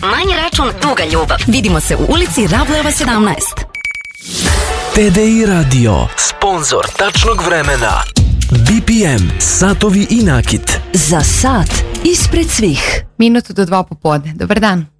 manji račun, duga ljubav. Vidimo se u ulici Ravleva 17. TDI Radio, sponzor tačnog vremena. BPM, satovi i nakit. Za sat ispred svih. Minutu do 2 popodne. Dobar dan.